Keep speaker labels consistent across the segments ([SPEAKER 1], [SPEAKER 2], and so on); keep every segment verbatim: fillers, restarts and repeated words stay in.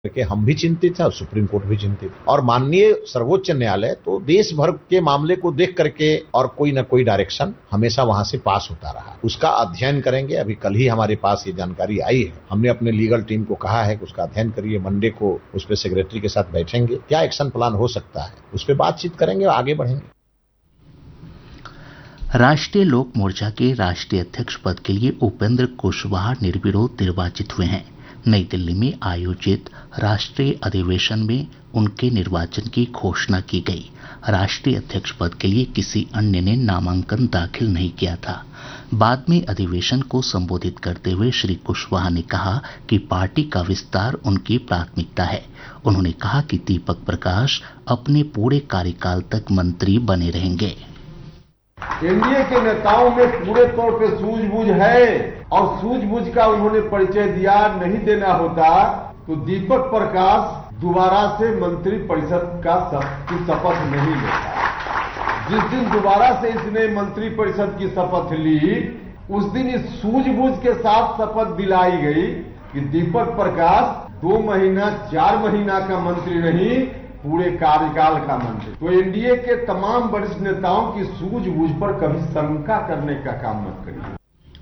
[SPEAKER 1] कि हम भी चिंतित हैं और सुप्रीम कोर्ट भी चिंतित है। और माननीय सर्वोच्च न्यायालय तो देश भर के मामले को देख करके और कोई न कोई डायरेक्शन हमेशा वहां से पास होता रहा, उसका अध्ययन करेंगे। अभी कल ही हमारे पास ये जानकारी आई है, हमने अपने लीगल टीम को कहा है कि उसका अध्ययन करिए। मंडे को उस पर सेक्रेटरी के साथ बैठेंगे, क्या एक्शन प्लान हो सकता है उस पर बातचीत करेंगे और आगे बढ़ेंगे।
[SPEAKER 2] राष्ट्रीय लोक मोर्चा के राष्ट्रीय अध्यक्ष पद के लिए उपेंद्र कुशवाहा निर्विरोध निर्वाचित हुए हैं। नई दिल्ली में आयोजित राष्ट्रीय अधिवेशन में उनके निर्वाचन की घोषणा की गई। राष्ट्रीय अध्यक्ष पद के लिए किसी अन्य ने नामांकन दाखिल नहीं किया था। बाद में अधिवेशन को संबोधित करते हुए श्री कुशवाहा ने कहा कि पार्टी का विस्तार उनकी प्राथमिकता है। उन्होंने कहा कि दीपक प्रकाश अपने पूरे कार्यकाल तक मंत्री बने रहेंगे।
[SPEAKER 3] एनडीए के नेताओं में पूरे तौर पे सूझबूझ है और सूझबूझ का उन्होंने परिचय दिया। नहीं देना होता तो दीपक प्रकाश दोबारा से मंत्री परिषद का की शपथ नहीं लेता। जिस दिन दोबारा से इसने मंत्री परिषद की शपथ ली, उस दिन इस सूझबूझ के साथ शपथ दिलाई गई कि दीपक प्रकाश दो महीना चार महीना का मंत्री नहीं, पूरे कार्यकाल का मंत्री। तो एनडीए के तमाम वरिष्ठ नेताओं की सूझबूझ पर कभी शंका करने का काम मत करिए।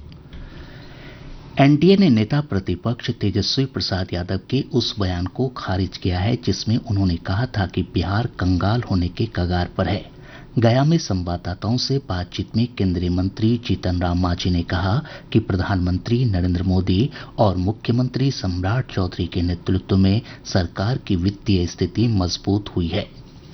[SPEAKER 2] एनडीए ने नेता प्रतिपक्ष तेजस्वी प्रसाद यादव के उस बयान को खारिज किया है जिसमें उन्होंने कहा था कि बिहार कंगाल होने के कगार पर है। गया में संवाददाताओं से बातचीत में केंद्रीय मंत्री जीतन राम मांझी ने कहा कि प्रधानमंत्री नरेंद्र मोदी और मुख्यमंत्री सम्राट चौधरी के नेतृत्व में सरकार की वित्तीय स्थिति मजबूत हुई है।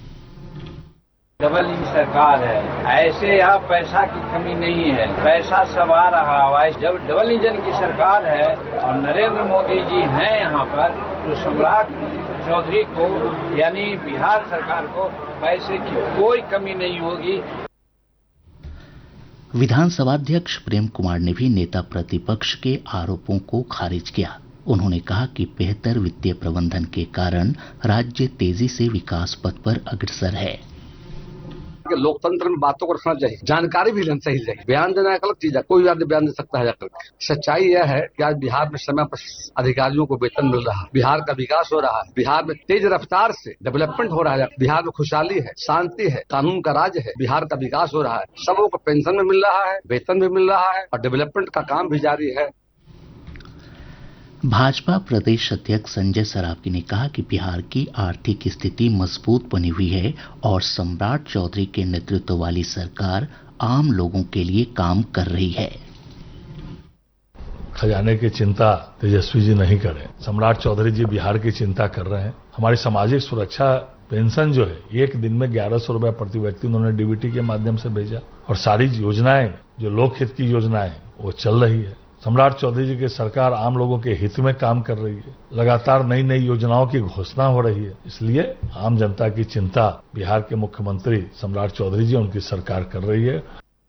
[SPEAKER 4] डबल इंजन सरकार है, ऐसे यहाँ पैसा की कमी नहीं है, पैसा सब आ रहा है। जब डबल इंजन की सरकार है और नरेंद्र मोदी जी हैं यहाँ पर, तो सम्राट चौधरी को यानी बिहार सरकार को पैसे की कोई कमी नहीं होगी।
[SPEAKER 2] विधानसभा अध्यक्ष प्रेम कुमार ने भी नेता प्रतिपक्ष के आरोपों को खारिज किया। उन्होंने कहा कि बेहतर वित्तीय प्रबंधन के कारण राज्य तेजी से विकास पथ पर अग्रसर है।
[SPEAKER 5] लोकतंत्र में बातों को रखना चाहिए, जानकारी भी लेना सही चाहिए। बयान देना एक अलग चीज है, कोई आदमी बयान दे सकता है जाकर। सच्चाई यह है कि आज बिहार में समय पर अधिकारियों को वेतन मिल रहा है, बिहार का विकास हो रहा है, बिहार में तेज रफ्तार से डेवलपमेंट हो रहा है, बिहार में खुशहाली है, शांति है, कानून का राज है, बिहार का विकास हो रहा है। सबों को पेंशन भी मिल रहा है, वेतन भी मिल रहा है और डेवलपमेंट का काम भी जारी है।
[SPEAKER 2] भाजपा प्रदेश अध्यक्ष संजय सरावगी ने कहा कि बिहार की आर्थिक स्थिति मजबूत बनी हुई है और सम्राट चौधरी के नेतृत्व वाली सरकार आम लोगों के लिए काम कर रही है।
[SPEAKER 6] खजाने की चिंता तेजस्वी जी नहीं करें, सम्राट चौधरी जी बिहार की चिंता कर रहे हैं। हमारी सामाजिक सुरक्षा पेंशन जो है एक दिन में ग्यारह सौ रुपए प्रति व्यक्ति उन्होंने डीबीटी के माध्यम से भेजा और सारी योजनाएं जो लोकहित की योजनाएं वो चल रही है। सम्राट चौधरी जी की सरकार आम लोगों के हित में काम कर रही है, लगातार नई नई योजनाओं की घोषणा हो रही है। इसलिए आम जनता की चिंता बिहार के मुख्यमंत्री सम्राट चौधरी जी उनकी सरकार कर रही है।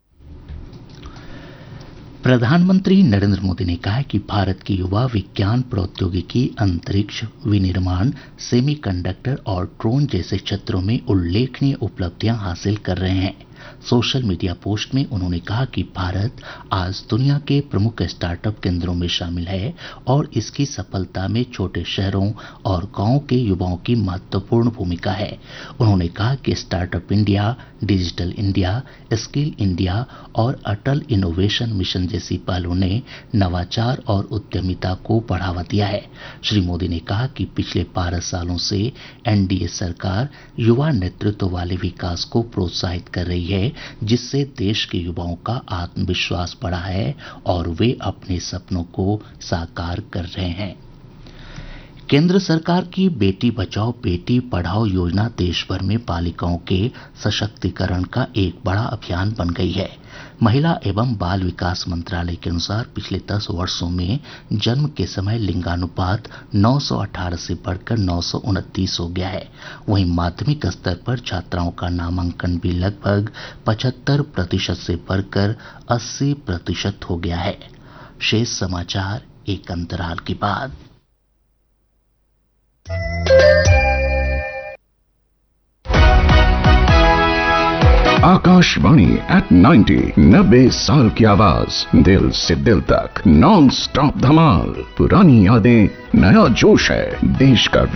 [SPEAKER 2] प्रधानमंत्री नरेंद्र मोदी ने कहा है कि भारत के युवा विज्ञान, प्रौद्योगिकी, अंतरिक्ष, विनिर्माण, सेमीकंडक्टर और ड्रोन जैसे क्षेत्रों में उल्लेखनीय उपलब्धियां हासिल कर रहे हैं। सोशल मीडिया पोस्ट में उन्होंने कहा कि भारत आज दुनिया के प्रमुख स्टार्टअप केंद्रों में शामिल है और इसकी सफलता में छोटे शहरों और गांवों के युवाओं की महत्वपूर्ण भूमिका है। उन्होंने कहा कि startup India, digital India, skill India और अटल इनोवेशन मिशन जैसी पहलों ने नवाचार और उद्यमिता को बढ़ावा दिया है। श्री मोदी ने कहा कि पिछले बारह सालों से एनडीए सरकार युवा नेतृत्व वाले विकास को प्रोत्साहित कर रही है, जिससे देश के युवाओं का आत्मविश्वास बढ़ा है और वे अपने सपनों को साकार कर रहे हैं। केंद्र सरकार की बेटी बचाओ बेटी पढ़ाओ योजना देश भर में बालिकाओं के सशक्तिकरण का एक बड़ा अभियान बन गई है। महिला एवं बाल विकास मंत्रालय के अनुसार पिछले दस वर्षों में जन्म के समय लिंगानुपात नौ सौ अठारह से बढ़कर नौ सौ उनतीस हो गया है। वहीं माध्यमिक स्तर पर छात्राओं का नामांकन भी लगभग पचहत्तर प्रतिशत से बढ़कर अस्सी प्रतिशत हो गया है। शेष समाचार एक अंतराल के बाद।
[SPEAKER 7] आकाशवाणी एट नाइन्टी, नब्बे साल की आवाज, दिल से दिल तक, नॉन स्टॉप धमाल, पुरानी यादें, नया जोश है, देश का